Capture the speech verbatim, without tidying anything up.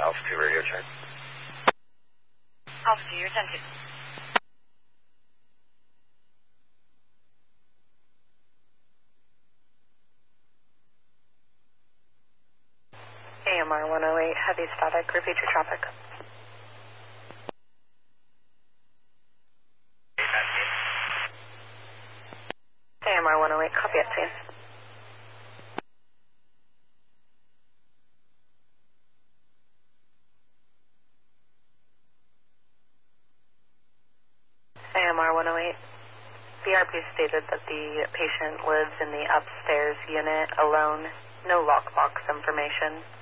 Alpha two radio check. Alpha two, your ten two. A M R one oh eight, heavy static, repeat your traffic. A M R one oh eight, copy at scene. A M R one oh eight, B R P stated that the patient lives in the upstairs unit alone, no lockbox information.